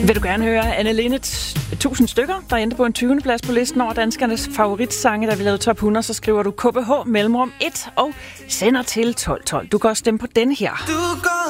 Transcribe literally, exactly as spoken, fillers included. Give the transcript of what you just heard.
Vil du gerne høre Anne Linde tusind stykker, der endte på en tyvende plads på listen over danskernes favoritsange, da vi lavede top hundrede, så skriver du K B H mellemrum et og sender til tolv tolv. Du kan også stemme på den her.